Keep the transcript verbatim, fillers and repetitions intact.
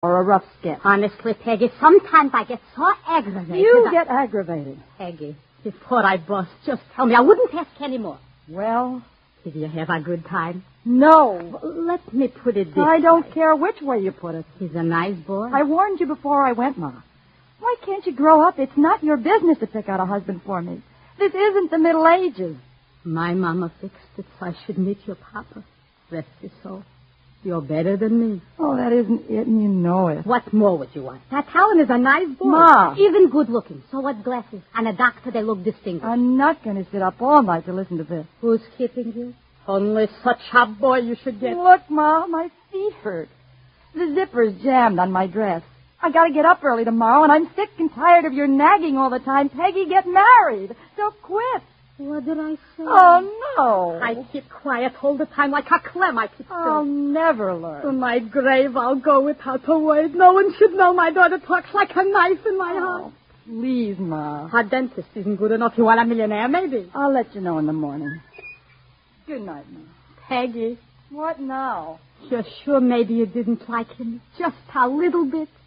or a rough sketch. Honestly, Peggy, sometimes I get so aggravated. You I... get aggravated. Peggy, before I bust, just tell me. I wouldn't ask anymore. Well... Did you have a good time? No. Let me put it this I don't way. care which way you put it. He's a nice boy. I warned you before I went, Ma. Why can't you grow up? It's not your business to pick out a husband for me. This isn't the Middle Ages. My mama fixed it so I should meet your papa. Rest his soul. You're better than me. Oh, that isn't it, and you know it. What more would you want? That Helen is a nice boy. Ma. Even good looking. So what glasses? And a doctor, they look distinguished. I'm not going to sit up all night to listen to this. Who's keeping you? Only such a boy you should get. Look, Ma, my feet hurt. The zipper's jammed on my dress. I got to get up early tomorrow, and I'm sick and tired of your nagging all the time. Peggy, get married. So quit. What did I say? Oh, no. I keep quiet all the time like a clam. I keep still. I'll never learn. To my grave, I'll go without a word. No one should know my daughter talks like a knife in my heart. Oh, please, Ma. Her dentist isn't good enough. You want a millionaire, maybe? I'll let you know in the morning. Good night, Ma. Peggy. What now? You're sure maybe you didn't like him? Just a little bit?